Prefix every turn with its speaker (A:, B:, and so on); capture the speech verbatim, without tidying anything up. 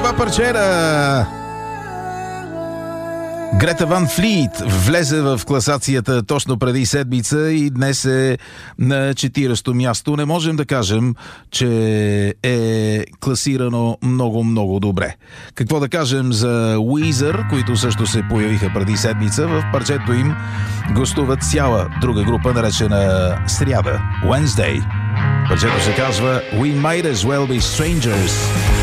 A: това парче на Грета Ван Флит влезе в класацията точно преди седмица и днес е на четиридесето място. Не можем да кажем, че е класирано много-много добре. Какво да кажем за Уизър, които също се появиха преди седмица? В парчето им гостуват цяла друга група, наречена Сряда, Wednesday. Парчето се казва We Might As Well Be Strangers.